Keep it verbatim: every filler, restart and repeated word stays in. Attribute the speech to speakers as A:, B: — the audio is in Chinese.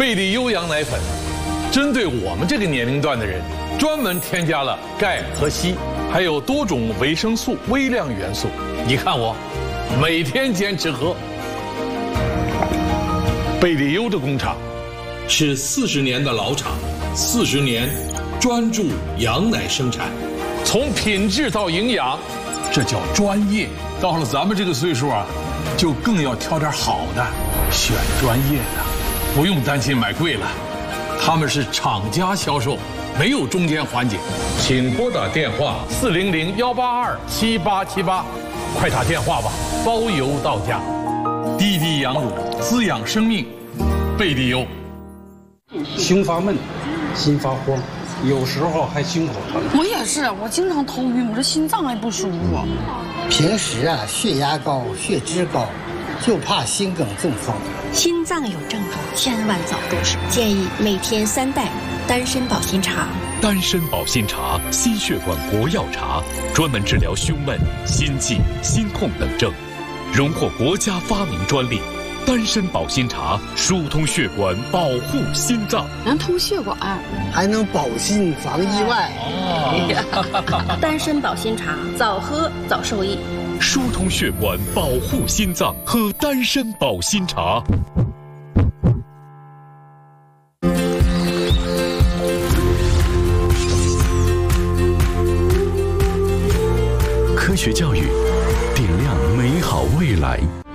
A: 贝利优羊奶粉针对我们这个年龄段的人，专门添加了钙和硒，还有多种维生素、微量元素。你看我，每天坚持喝。贝利优的工厂是四十年的老厂，四十年专注羊奶生产，从品质到营养，这叫专业。到了咱们这个岁数啊，就更要挑点好的，选专业的，不用担心买贵了。他们是厂家销售，没有中间环节。请拨打电话四零零幺八二七八七八，快打电话吧，包邮到家。滴滴羊乳滋养生命，贝利优。
B: 胸发闷，心发慌，有时候还心口疼。
C: 我也是，我经常头晕，我这心脏还不舒服。
D: 平时啊，血压高、血脂高，就怕心梗中风。
E: 心脏有症状，千万早重视。建议每天三袋丹参保心茶。
F: 丹参保心茶，心血管国药茶，专门治疗胸闷、心悸、心痛等症，荣获国家发明专利。丹参保心茶疏通血管，保护心脏，
C: 能通血管，
D: 还能保心防意外。
E: 哦、丹参保心茶，早喝早受益。
F: 疏通血管，保护心脏，喝丹参保心茶。
G: 科学教育，点亮美好未来。